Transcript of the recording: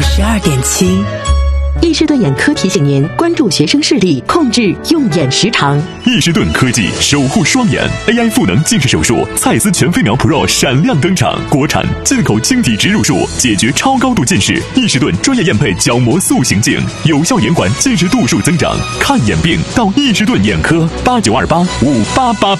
92.7。易士顿眼科提醒您关注学生视力，控制用眼时长。 易士顿科技守护双眼 AI 赋能近视手术，蔡司全飞秒 Pro 闪亮登场，国产进口晶体植入术，解决超高度近视。易士顿专业验配角膜塑形镜，有效延缓近视度数增长。看眼病到易士顿眼科，89285888。